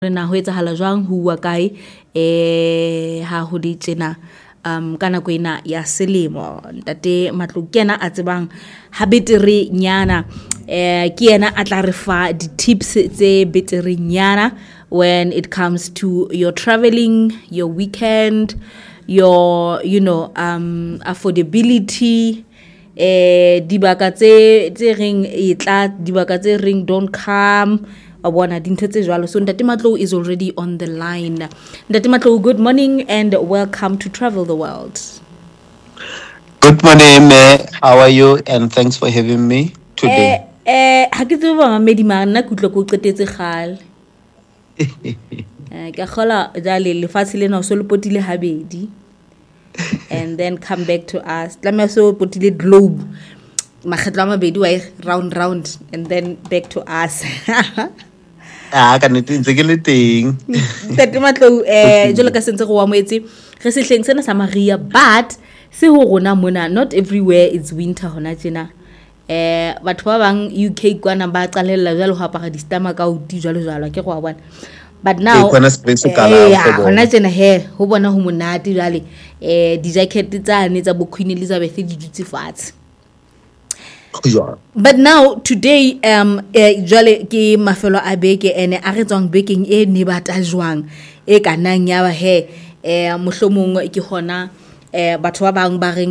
na ho etsahala jwang ho bua kae ha ho di tsena kana ko ina ya selemo ntate Matlo ke yena a tsebang ha betere nyana ke yena a tla re fa di tips tse betere nyana when it comes to your traveling, your weekend, your affordability, dibaka tse reng etla dibaka tse ring don't come. So Ntate Matlo is already on the line. Ntate Matlo, good morning and welcome to Travel the World. Good morning, May. How are you? And thanks for having me today. Ha ke tseba mamedi ma nna kutlo ko qetetse khale. Ka khola jale le fatshe lena so le potile habedi. And then come back to us. Tla so potile globe. Makgetlo a mabedi wa round and then back to us. Ka nnete ntse ke le teng. Ntate Matlo jolo ka sentse go wa moetse re sehleng sena sa Maria but se ho rona mona not everywhere it's winter hona tjena. Batho ba bang UK kwana ba qalella jalo ho apara di stammer ka uti jalo ke go a bona. But now hona tjena ho bona ho monate jale di jacket tsane tsa bo Queen Elizabeth di dutse fatshe. But now today jale ke mafelo a beke ene a re tswang bekeng e ne bata jwang e kanang ya ba mohlomong ke hona batho ba bang ba reng